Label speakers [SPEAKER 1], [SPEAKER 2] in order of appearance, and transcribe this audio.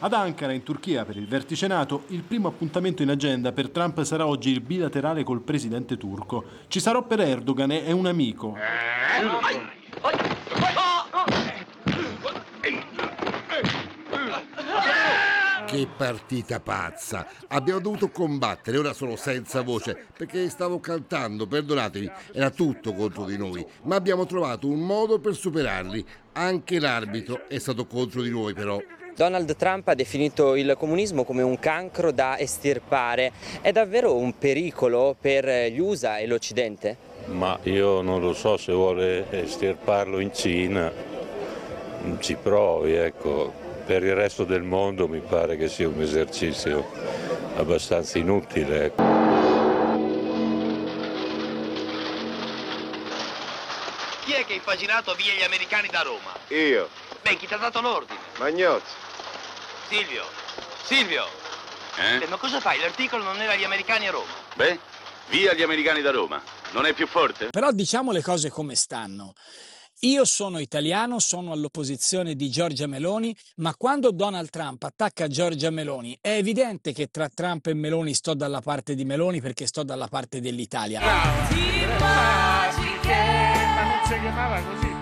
[SPEAKER 1] Ad Ankara, in Turchia, per il vertice NATO, il primo appuntamento in agenda per Trump sarà oggi il bilaterale col presidente turco. Ci sarò per Erdogan, è un amico.
[SPEAKER 2] Che partita pazza! Abbiamo dovuto combattere, ora sono senza voce, perché stavo cantando, perdonatemi, era tutto contro di noi, ma abbiamo trovato un modo per superarli. Anche l'arbitro è stato contro di noi, però.
[SPEAKER 3] Donald Trump ha definito il comunismo come un cancro da estirpare. È davvero un pericolo per gli USA e l'Occidente?
[SPEAKER 4] Ma io non lo so, se vuole estirparlo in Cina, ci provi, ecco. Per il resto del mondo mi pare che sia un esercizio abbastanza inutile, ecco.
[SPEAKER 5] Chi è che ha impaginato via gli americani da Roma?
[SPEAKER 6] Io.
[SPEAKER 5] Beh, chi ti ha dato l'ordine?
[SPEAKER 6] Magnozzi.
[SPEAKER 5] Silvio! Ma cosa fai? L'articolo non era gli americani a Roma.
[SPEAKER 7] Beh, via gli americani da Roma. Non è più forte?
[SPEAKER 8] Però diciamo le cose come stanno. Io sono italiano, sono all'opposizione di Giorgia Meloni, ma quando Donald Trump attacca Giorgia Meloni è evidente che tra Trump e Meloni sto dalla parte di Meloni perché sto dalla parte dell'Italia.
[SPEAKER 9] Ma non si chiamava così.